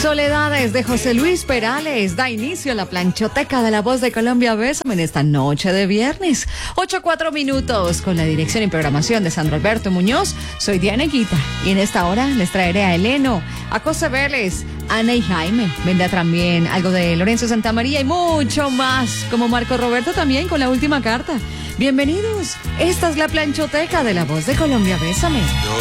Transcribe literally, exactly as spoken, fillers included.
Soledades de José Luis Perales da inicio a la planchoteca de La Voz de Colombia. Bésame en esta noche de viernes. Ocho cuatro minutos con la dirección y programación de Sandro Alberto Muñoz. Soy Diana Guita y en esta hora les traeré a Eleno, a José Vélez, Ana y Jaime. Vendrá también algo de Lorenzo Santamaría y mucho más, como Marco Roberto también con la última carta. Bienvenidos. Esta es la planchoteca de La Voz de Colombia. Bésame. Yo